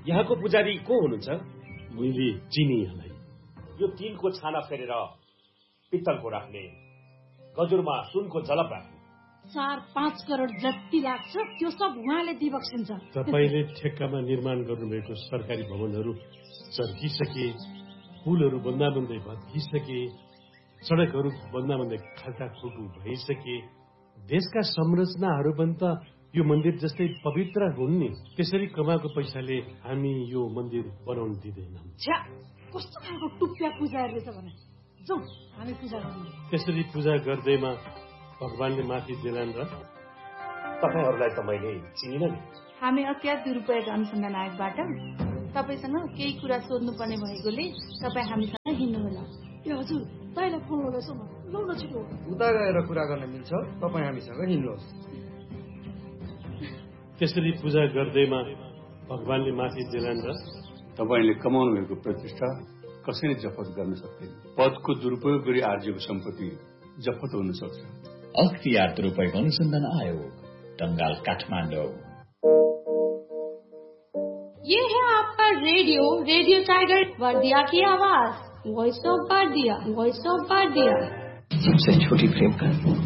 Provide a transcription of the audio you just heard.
यहाँको पुजारी को हुनुहुन्छ? मैले चिनी यहाँलाई। यो टिनको छाना फेरेर पित्तलको राख्ने, गजुरमा सुनको जलप राख्ने 4-5 करोड जति लाग्छ त्यो सब उहाँले दिबक्सिन्छ। तपाईले ठेक्कामा निर्माण गर्नुभएको सरकारी भवनहरू चर्किसके, पुलहरू बन्दा बन्दै भत्किसके, सडकहरू बन्दा बन्दै खाल्टाखुल्टु भइसके, देशका संरचनाहरू पनि त यो मन्दिर जस्तै पवित्र हुन् नि। त्यसरी कमाएको पैसाले हामी यो मन्दिर बनाउन दिँदैनौँ। कस्तो खालको टुप्पा पूजा रहेछ भने जाउँ हामी पूजा गर्नु। त्यसरी पूजा गर्दैमा भगवानले माथि देलान् र तपाईहरुलाई त मैले चिनिन नि। हामी अज्ञात दुरुपयोग अनुसन्धान आयोगबाट तपाईसँग केही कुरा सोध्नु पर्ने भएकोले तपाई हामीसँग हिँड्नु होला। ए हजुर, तैले फोन लगाउँछु म। लौ न छिटो। उता गएर कुरा गर्न मिल्छ, तपाई हामीसँग हिँड्नुहोस्। त्यसरी पूजा गर्दैमा भगवानले माथि देलान् र तपाईले कमाउनु भएको प्रतिष्ठा कसैले जफत गर्न सक्दैन। पदको दुरुपयोग गरी आर्जिएको सम्पत्ति जफत हुन सक्छ। अख्तियार दुरुपयोग अनुसंधान आयोग, टंगाल, काठमाडौँ। ये है आपका रेडियो टाइगर बर्दिया की आवाज, वॉइस ऑफ बर्दिया। सबसे छोटी प्रेम का